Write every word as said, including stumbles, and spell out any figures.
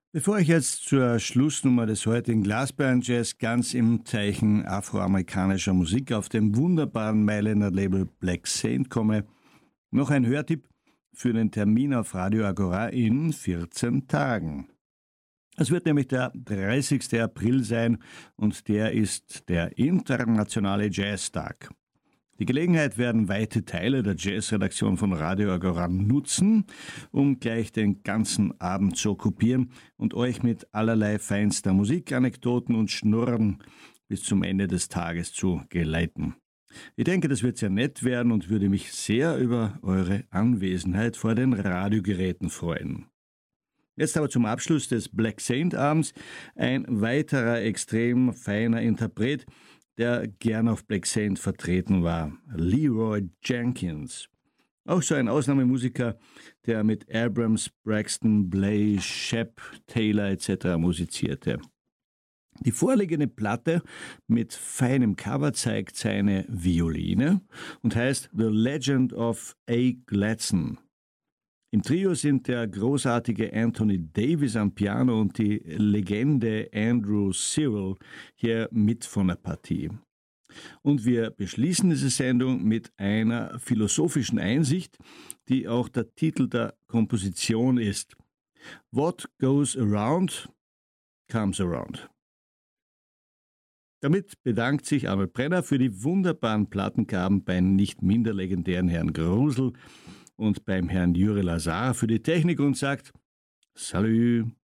Bevor ich jetzt zur Schlussnummer des heutigen Glasperlen-Jazz ganz im Zeichen afroamerikanischer Musik auf dem wunderbaren Mailänder Label Black Saint komme, noch ein Hörtipp für den Termin auf Radio Agora in vierzehn Tagen. Es wird nämlich der dreißigster April sein und der ist der internationale Jazztag. Die Gelegenheit werden weite Teile der Jazzredaktion von Radio Agora nutzen, um gleich den ganzen Abend zu okkupieren und euch mit allerlei feinster Musik, Anekdoten und Schnurren bis zum Ende des Tages zu geleiten. Ich denke, das wird sehr nett werden und würde mich sehr über eure Anwesenheit vor den Radiogeräten freuen. Jetzt aber zum Abschluss des Black Saint Abends ein weiterer extrem feiner Interpret, der gern auf Black Saint vertreten war, Leroy Jenkins. Auch so ein Ausnahmemusiker, der mit Abrams, Braxton, Bley, Shep, Taylor et cetera musizierte. Die vorliegende Platte mit feinem Cover zeigt seine Violine und heißt The Legend of A. Gladson. Im Trio sind der großartige Anthony Davis am Piano und die Legende Andrew Cyril hier mit von der Partie. Und wir beschließen diese Sendung mit einer philosophischen Einsicht, die auch der Titel der Komposition ist. What goes around, comes around. Damit bedankt sich Arnold Brenner für die wunderbaren Plattengaben beim nicht minder legendären Herrn Grusel und beim Herrn Jure Lazar für die Technik und sagt Salut.